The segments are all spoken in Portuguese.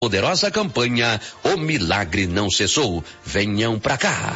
Poderosa campanha, o milagre não cessou. Venham pra cá.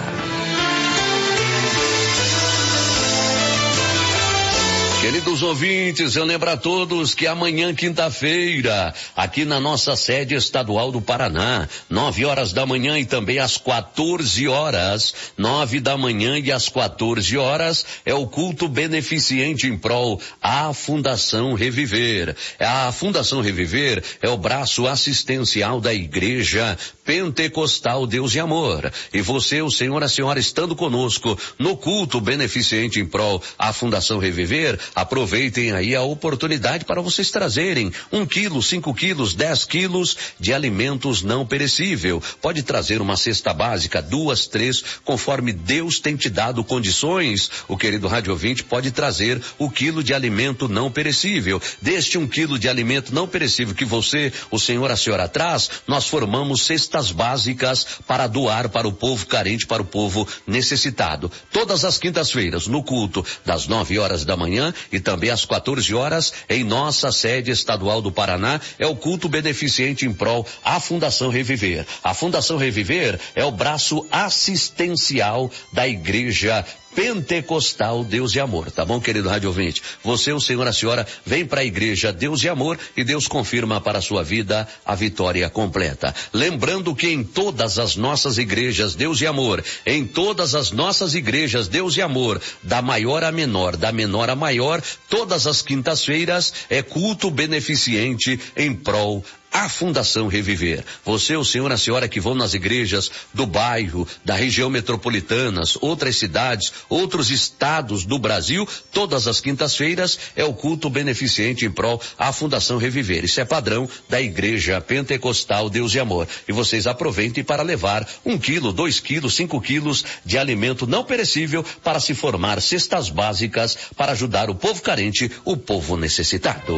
Queridos ouvintes, eu lembro a todos que amanhã, quinta-feira, aqui na nossa sede estadual do Paraná, 9 horas da manhã e também às 14 horas, 9 da manhã e às 14 horas, é o culto beneficente em prol à Fundação Reviver. A Fundação Reviver é o braço assistencial da Igreja Pentecostal Deus e Amor. E você, o senhor, a senhora, estando conosco no culto beneficente em prol à Fundação Reviver, aproveitem aí a oportunidade para vocês trazerem 1 quilo, 5 quilos, 10 quilos de alimentos não perecível. Pode trazer uma cesta básica, 2, 3, conforme Deus tem te dado condições. O querido rádio ouvinte pode trazer o quilo de alimento não perecível. Deste 1 quilo de alimento não perecível que você, o senhor, a senhora traz, nós formamos cestas básicas para doar para o povo carente, para o povo necessitado. Todas as quintas-feiras, no culto das 9 horas da manhã e também às 14 horas, em nossa sede estadual do Paraná, é o culto beneficente em prol à Fundação Reviver. A Fundação Reviver é o braço assistencial da Igreja Pentecostal Deus e Amor, tá bom, querido rádio ouvinte? Você, o senhor, a senhora, vem para a Igreja Deus e Amor e Deus confirma para a sua vida a vitória completa. Lembrando que em todas as nossas igrejas Deus e Amor, em todas as nossas igrejas Deus e Amor, da maior a menor, da menor a maior, todas as quintas-feiras é culto beneficente em prol a Fundação Reviver. Você, o senhor, a senhora que vão nas igrejas do bairro, da região metropolitanas, outras cidades, outros estados do Brasil, todas as quintas-feiras é o culto beneficente em prol à Fundação Reviver. Isso é padrão da Igreja Pentecostal Deus e Amor. E vocês aproveitem para levar 1 quilo, 2 quilos, 5 quilos de alimento não perecível para se formar cestas básicas para ajudar o povo carente, o povo necessitado.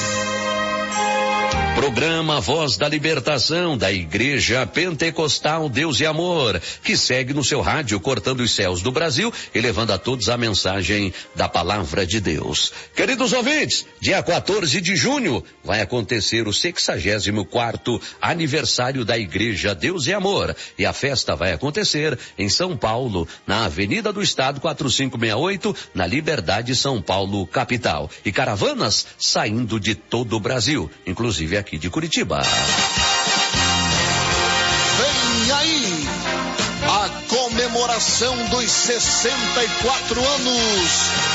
Programa Voz da Libertação da Igreja Pentecostal Deus e Amor, que segue no seu rádio, cortando os céus do Brasil e levando a todos a mensagem da Palavra de Deus. Queridos ouvintes, dia 14 de junho vai acontecer o 64º aniversário da Igreja Deus e Amor. E a festa vai acontecer em São Paulo, na Avenida do Estado 4568, na Liberdade, São Paulo, capital. E caravanas saindo de todo o Brasil, inclusive aqui de Curitiba. Vem aí a comemoração dos 64 anos